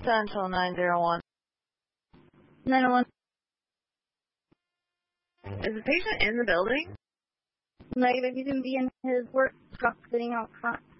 Central 901. 901. Is the patient in the building? Negative. He's going to be in his work truck sitting out front.